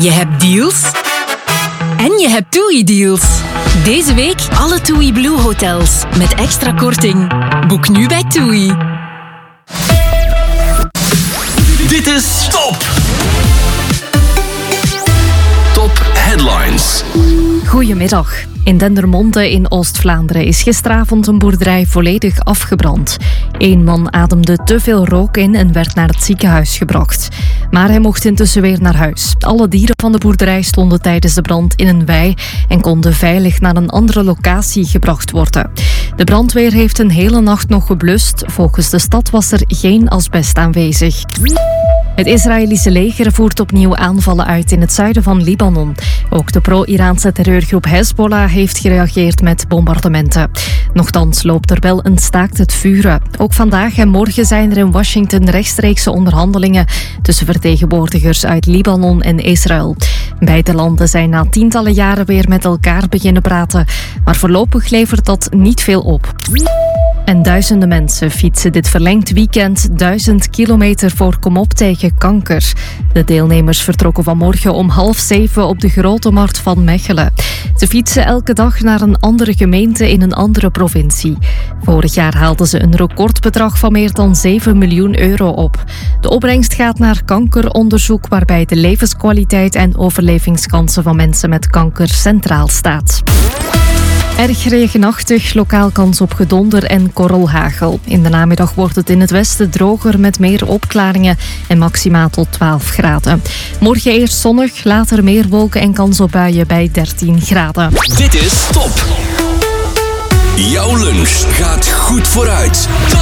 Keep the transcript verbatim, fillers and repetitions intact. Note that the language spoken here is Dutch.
Je hebt deals en je hebt TUI-deals. Deze week alle TUI Blue hotels met extra korting. Boek nu bij TUI. Dit is Top! Top Headlines. Goedemiddag. In Dendermonde in Oost-Vlaanderen is gisteravond een boerderij volledig afgebrand. Eén man ademde te veel rook in en werd naar het ziekenhuis gebracht. Maar hij mocht intussen weer naar huis. Alle dieren van de boerderij stonden tijdens de brand in een wei en konden veilig naar een andere locatie gebracht worden. De brandweer heeft een hele nacht nog geblust. Volgens de stad was er geen asbest aanwezig. Het Israëlische leger voert opnieuw aanvallen uit in het zuiden van Libanon. Ook de pro-Iraanse terreurgroep Hezbollah heeft gereageerd met bombardementen. Nochtans loopt er wel een staakt het vuren. Ook vandaag en morgen zijn er in Washington rechtstreekse onderhandelingen tussen vertegenwoordigers uit Libanon en Israël. Beide landen zijn na tientallen jaren weer met elkaar beginnen praten, maar voorlopig levert dat niet veel op. En duizenden mensen fietsen dit verlengd weekend duizend kilometer voor Komop tegen kanker. De deelnemers vertrokken vanmorgen om half zeven op de Grote Markt van Mechelen. Ze fietsen elke dag naar een andere gemeente in een andere provincie. Vorig jaar haalden ze een recordbedrag van meer dan zeven miljoen euro op. De opbrengst gaat naar kankeronderzoek waarbij de levenskwaliteit en overlevingskansen van mensen met kanker centraal staat. Erg regenachtig, lokaal kans op gedonder en korrelhagel. In de namiddag wordt het in het westen droger met meer opklaringen en maximaal tot twaalf graden. Morgen eerst zonnig, later meer wolken en kans op buien bij dertien graden. Dit is Top! Jouw lunch gaat goed vooruit.